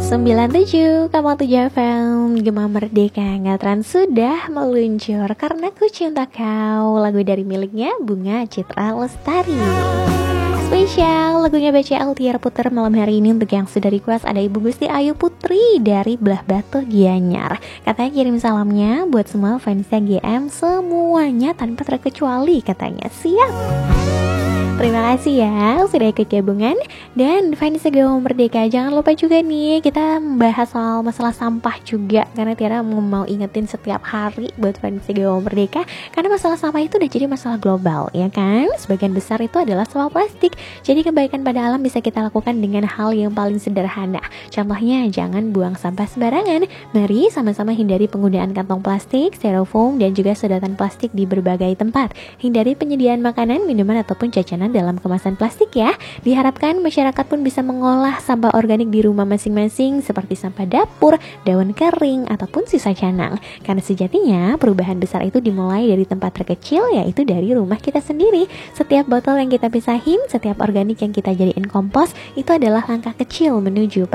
97,7 FM Gema Merdeka Ngatran sudah meluncur Karena Ku Cinta Kau, lagu dari miliknya Bunga Citra Lestari. Spesial lagunya BCL Tiara puter malam hari ini. Untuk yang sudah request ada Ibu Gusti Ayu Putri dari Belah Batu Gianyar. Katanya kirim salamnya buat semua fansnya GM semuanya tanpa terkecuali, katanya. Siap. Terima kasih ya sudah ikut gabungan. Dan fans Gema Merdeka, jangan lupa juga nih kita membahas soal masalah sampah juga, karena Tiara mau ingetin setiap hari buat fans Gema Merdeka, karena masalah sampah itu udah jadi masalah global, ya kan? Sebagian besar itu adalah sampah plastik. Jadi kebaikan pada alam bisa kita lakukan dengan hal yang paling sederhana. Contohnya, jangan buang sampah sembarangan. Mari sama-sama hindari penggunaan kantong plastik, styrofoam, dan juga sedotan plastik di berbagai tempat. Hindari penyediaan makanan, minuman, ataupun jajanan dalam kemasan plastik ya. Diharapkan masyarakat pun bisa mengolah sampah organik di rumah masing-masing, seperti sampah dapur, daun kering, ataupun sisa canang. Karena sejatinya perubahan besar itu dimulai dari tempat terkecil, yaitu dari rumah kita sendiri. Setiap botol yang kita pisahin, setiap organik yang kita jadiin kompos, itu adalah langkah kecil menuju